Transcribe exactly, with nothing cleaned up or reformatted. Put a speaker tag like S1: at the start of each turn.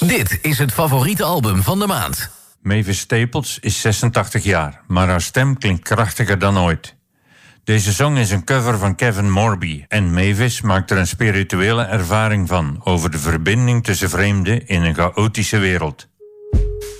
S1: Dit is het favoriete album van de maand.
S2: Mavis Staples is zesentachtig jaar, maar haar stem klinkt krachtiger dan ooit. Deze song is een cover van Kevin Morby en Mavis maakt er een spirituele ervaring van over de verbinding tussen vreemden in een chaotische wereld.